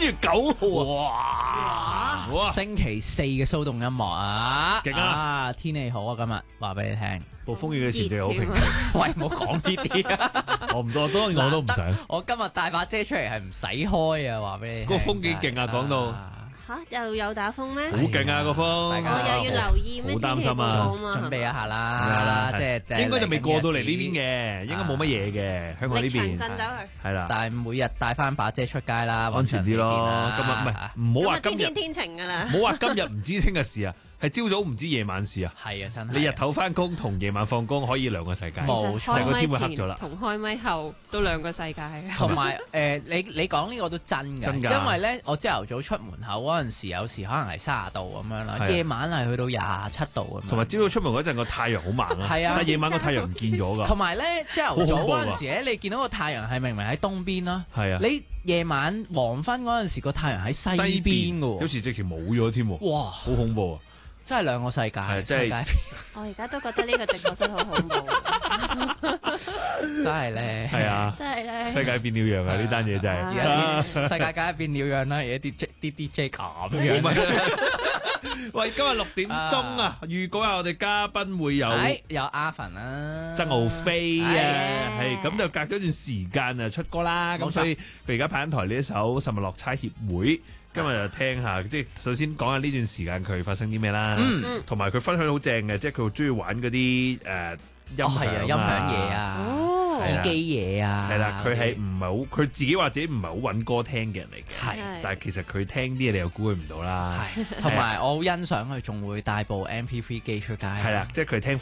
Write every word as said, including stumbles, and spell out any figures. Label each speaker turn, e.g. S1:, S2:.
S1: 月九號
S2: 啊！哇！星期四嘅騷動音樂啊，
S1: 勁啊！
S2: 啊，天氣好啊，今日話俾你聽。
S1: 暴風雨嘅前夕好平靜。
S2: 喂，唔好講呢啲啊！
S1: 我唔多，當然我都唔想。
S2: 我今日帶把遮出嚟係唔使開啊，話俾你聽。
S1: 個風幾勁啊！講到
S3: 吓又有打風咩？
S1: 好勁啊個風！
S3: 我又要留意咩天氣報告啊嘛？
S2: 準備一下啦，即係
S1: 應該就未過到嚟呢邊嘅，應該冇乜嘢嘅。香港呢邊
S3: 力場陣走去。
S1: 係啦，
S2: 但係每日帶翻把遮出街啦，
S1: 安全啲咯。今日唔係唔好話今日
S3: 天天晴噶啦，
S1: 唔好話今日唔知聽日事啊。係朝早唔知夜晚事啊！
S2: 係啊，真係
S1: 你日頭翻工同夜晚放工可以兩個世界，
S2: 冇錯，
S1: 就個天會黑咗啦。
S3: 同開咪後都兩個世界。
S2: 同埋誒，你你講呢個都真㗎，
S1: 真㗎。
S2: 因為咧，我朝頭早出門口嗰陣時，有時可能係三十度咁樣啦，夜晚係去到廿七度咁樣。
S1: 同埋朝早出門嗰陣個太陽好猛啊，
S2: 係啊，
S1: 但係夜晚個太陽唔見咗㗎。
S2: 同埋咧，朝頭早嗰陣時咧，你見到個太陽係明明喺東邊啦，
S1: 係啊，
S2: 你夜晚黃昏嗰陣時個太陽喺西邊㗎喎，
S1: 有時直情冇咗添喎，哇，好恐怖啊！
S2: 真係兩個世界，世界。
S3: 我而家都覺得呢個直播室好恐怖，
S2: 真係咧，
S1: 係啊，
S3: 真係咧，
S1: 世界變了樣啊！呢單嘢真係，
S2: 而家世界梗係變了樣啦，而家啲 D 啲 D J 咁樣。
S1: 喂，今日六點鐘啊，預告下我哋嘉賓會有
S2: 有阿凡啦，
S1: 曾浩飛啊，係咁就隔咗段時間啊出歌啦，咁所以佢而家派緊台呢一首《實物落差協會》。今日就聽下，即係首先講下呢段時間佢發生啲咩啦，同埋佢分享好正嘅，即係佢好中意玩嗰啲誒音響啊、
S2: 音響嘢啊、耳機嘢啊，
S1: 係啦，佢係唔係好，佢自己或者唔係好揾歌聽嘅人嚟嘅，
S2: 係，
S1: 但係其實佢聽啲嘢你又估佢唔到啦，
S2: 係，同埋我好欣賞佢仲會帶部 M P three 機出街，
S1: 係啦，即係佢聽